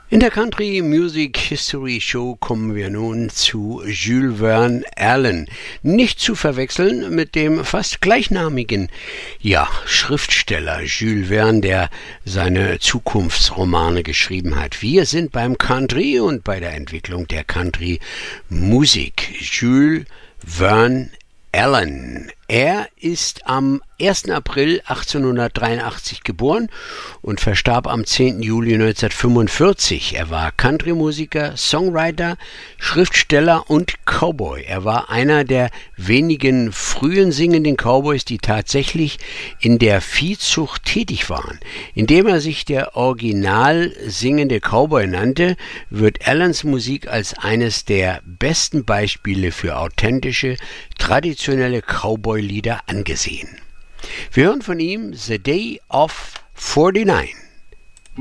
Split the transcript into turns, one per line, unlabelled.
In der Country Music History Show kommen wir nun zu Jules Verne Allen. Nicht zu verwechseln mit dem fast gleichnamigen, Schriftsteller Jules Verne, der seine Zukunftsromane geschrieben hat. Wir sind beim Country und bei der Entwicklung der Country Musik. Jules Verne Allen. Er ist am 1. April 1883 geboren und verstarb am 10. Juli 1945. Er war Country-Musiker, Songwriter, Schriftsteller und Cowboy. Er war einer der wenigen frühen singenden Cowboys, die tatsächlich in der Viehzucht tätig waren. Indem er sich der original singende Cowboy nannte, wird Allens Musik als eines der besten Beispiele für authentische, traditionelle Cowboy-Lieder angesehen. Wir hören von ihm The Day of 49.